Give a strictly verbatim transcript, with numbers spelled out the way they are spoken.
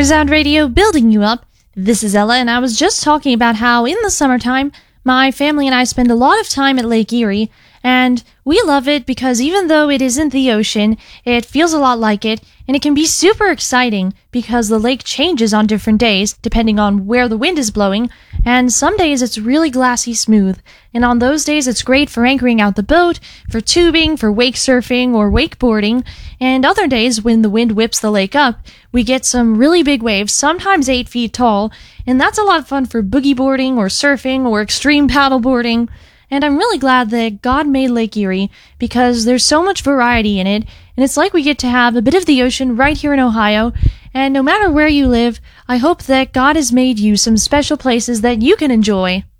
Sound Radio, building you up. This is Ella, and I was just talking about how in the summertime, my family and I spend a lot of time at Lake Erie, and we love it because even though it isn't the ocean, it feels a lot like it, and it can be super exciting because the lake changes on different days, depending on where the wind is blowing, and some days it's really glassy smooth, and on those days it's great for anchoring out the boat, for tubing, for wake surfing, or wakeboarding, and other days when the wind whips the lake up, we get some really big waves, sometimes eight feet tall, and that's a lot of fun for boogie boarding, or surfing, or extreme paddleboarding. And I'm really glad that God made Lake Erie because there's so much variety in it, and it's like we get to have a bit of the ocean right here in Ohio, and no matter where you live, I hope that God has made you some special places that you can enjoy.